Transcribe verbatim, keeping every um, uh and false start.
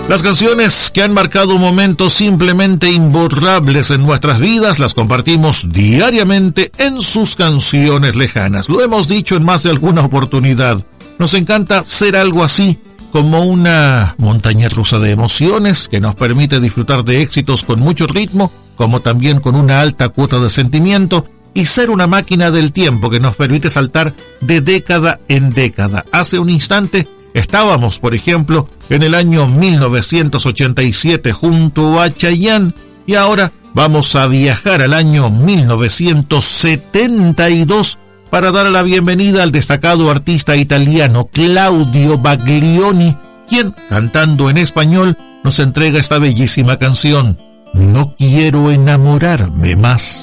Las canciones que han marcado momentos simplemente imborrables en nuestras vidas las compartimos diariamente en sus canciones lejanas. Lo hemos dicho en más de alguna oportunidad. Nos encanta ser algo así, como una montaña rusa de emociones que nos permite disfrutar de éxitos con mucho ritmo, como también con una alta cuota de sentimiento, y ser una máquina del tiempo que nos permite saltar de década en década. Hace un instante estábamos, por ejemplo, en el año mil novecientos ochenta y siete junto a Chayanne, y ahora vamos a viajar al año mil novecientos setenta y dos para dar la bienvenida al destacado artista italiano Claudio Baglioni, quien, cantando en español, nos entrega esta bellísima canción, No quiero enamorarme más.